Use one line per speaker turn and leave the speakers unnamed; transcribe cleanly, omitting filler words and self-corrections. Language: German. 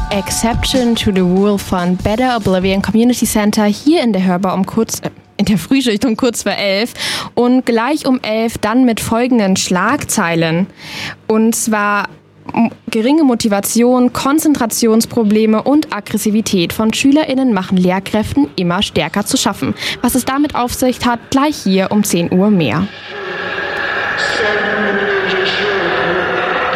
Exception to the Rule von Better Oblivion Community Center hier in der Hörbar in der Frühschicht um kurz vor 11 und gleich um 11 dann mit folgenden Schlagzeilen. Und zwar geringe Motivation, Konzentrationsprobleme und Aggressivität von SchülerInnen machen Lehrkräften immer stärker zu schaffen. Was es damit auf sich hat, gleich hier um 10 Uhr mehr.